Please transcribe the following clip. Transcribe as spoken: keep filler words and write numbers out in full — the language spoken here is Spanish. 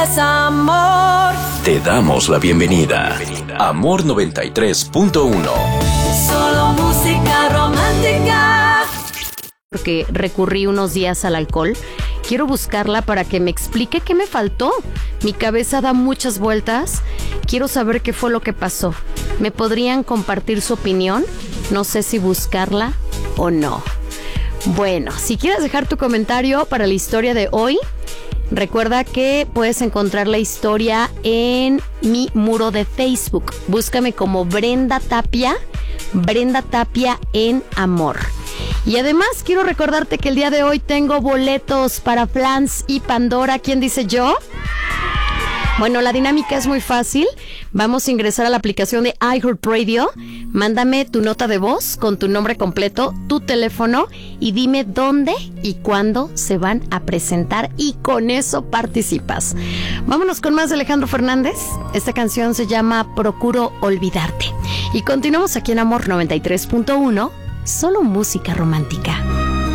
Es amor. Te damos la bienvenida. Amor noventa y tres punto uno. Solo música romántica. Porque recurrí unos días al alcohol. Quiero buscarla para que me explique qué me faltó. Mi cabeza da muchas vueltas. Quiero saber qué fue lo que pasó. ¿Me podrían compartir su opinión? No sé si buscarla o no. Bueno, si quieres dejar tu comentario para la historia de hoy, recuerda que puedes encontrar la historia en mi muro de Facebook. Búscame como Brenda Tapia, Brenda Tapia en Amor. Y además quiero recordarte que el día de hoy tengo boletos para Flans y Pandora. ¿Quién dice yo? Bueno, la dinámica es muy fácil. Vamos a ingresar a la aplicación de iHeartRadio. Mándame tu nota de voz con tu nombre completo, tu teléfono y dime dónde y cuándo se van a presentar y con eso participas. Vámonos con más de Alejandro Fernández. Esta canción se llama Procuro Olvidarte. Y continuamos aquí en Amor noventa y tres punto uno, solo música romántica.